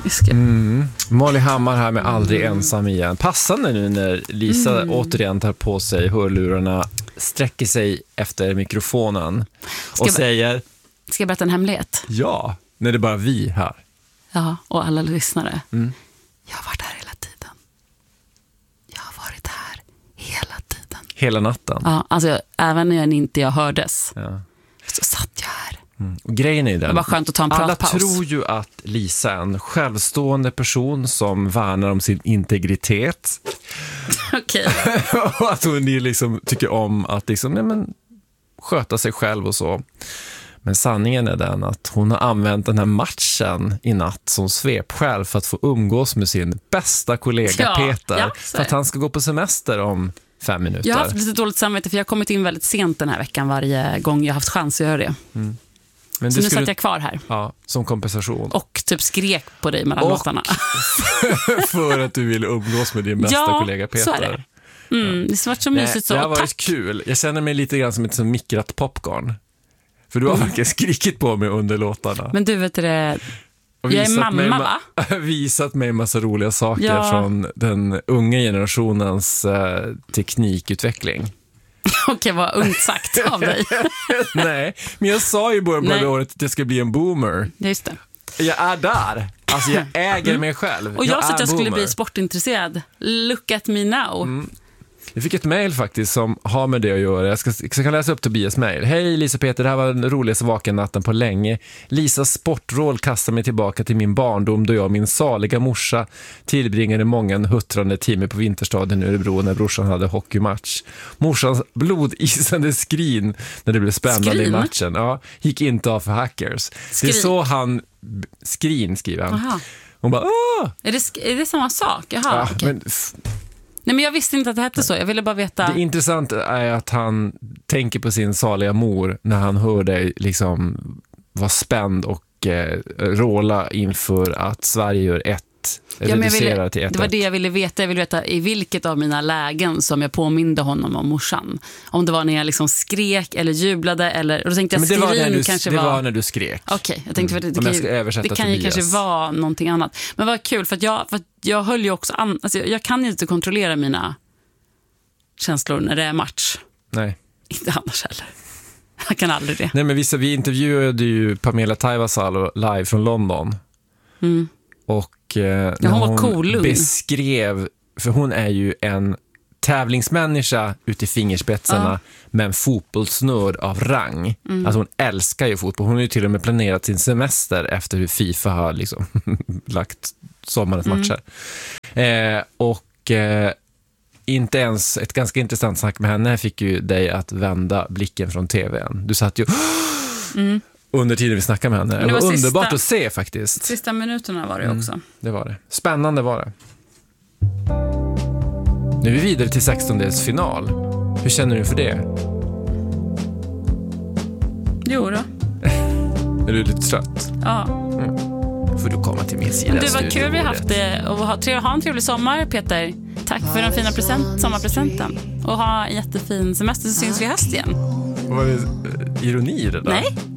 Molly Hammar här med Aldrig ensam igen. Passande nu när Lisa återigen tar på sig hörlurarna, sträcker sig efter mikrofonen och säger... Ska jag berätta en hemlighet? Ja, när det är bara vi här. Ja, och alla lyssnare. Jag har varit här hela tiden. Jag har varit här hela tiden. Hela natten? Ja, alltså även när jag hördes. Ja. Så satt jag här. Och grejen är den, det var skönt att ta en pratpaus. Alla tror ju att Lisa är en självstående person som värnar om sin integritet. Okej. Och att hon liksom tycker om att liksom, sköta sig själv och så. Men sanningen är den att hon har använt den här matchen i natt som svepskäl för att få umgås med sin bästa kollega Peter. För att han ska gå på semester om 5 minuter. Jag har haft lite dåligt samvete för jag har kommit in väldigt sent den här veckan varje gång jag har haft chans att göra det. Men så nu satt jag kvar här. Ja, som kompensation. Och typ skrek på dig mellan låtarna. För att du ville umgås med din bästa kollega Peter. Så är det. Det var så mysigt så. Det har varit kul. Jag känner mig lite grann som ett som mikrat popcorn. För du har verkligen skrikit på mig under låtarna. Men du vet det... Jag är mamma, va? Visat mig en massa roliga saker från den unga generationens teknikutveckling. Okej, vad ungt sagt av dig. Nej, men jag sa ju i början på året att det ska bli en boomer. Just det. Jag är där. Alltså jag äger mig själv. Och jag sa att jag skulle bli sportintresserad. Look at me now. Jag fick ett mejl faktiskt som har med det att göra. Jag kan läsa upp Tobias mejl. Hej Lisa Peter, det här var den roligaste vakennatten på länge. Lisas sportråd kastar mig tillbaka till min barndom då jag och min saliga morsa tillbringade många huttrande timmar på Vinterstaden i Örebro när brorsan hade hockeymatch. Morsans blodisande skrin när det blev spännande i matchen. Ja, gick inte av för hackers. Det är så han... Skrin skriver han. Aha. Hon bara, åh! Är det samma sak? Jaha, ja, okay. Men... Nej, men jag visste inte att det hette så. Jag ville bara veta. Det intressanta är att han tänker på sin saliga mor när han hör dig liksom vara spänd och råla inför att Sverige gör reducerar till 1-1. Det var det jag ville veta. Jag ville veta i vilket av mina lägen som jag påminde honom om morsan. Om det var när jag liksom skrek eller jublade eller... Och då tänkte jag men det var när du skrek. Okej, jag tänkte det kan ju kanske vara någonting annat. Men vad kul, för att jag höll ju också... Alltså, jag kan ju inte kontrollera mina känslor när det är match. Nej. Inte annars heller. Jag kan aldrig det. Nej, men vi intervjuade ju Pamela Taivasalo live från London. Och när hon beskrev, för hon är ju en tävlingsmänniska ute i fingerspetsarna med en fotbollsnörd av rang. Alltså hon älskar ju fotboll. Hon har ju till och med planerat sin semester efter hur FIFA har liksom lagt sommarens matcher. Inte ens ett ganska intressant snack med henne fick ju dig att vända blicken från tvn. Du satt ju under tiden vi snackade med henne. Det var underbart att se faktiskt. Sista minuterna var det också. Det var det. Spännande var det. Nu är vi vidare till 16-delsfinal. Hur känner du för det? Jo då. Är du lite trött? Ja. Får du komma till min sida. Det var kul vi har haft det. Och ha en trevlig sommar, Peter. Tack för den fina sommarpresenten. Och ha en jättefin semester, så syns vi i höst igen. Var det ironi det där? Nej.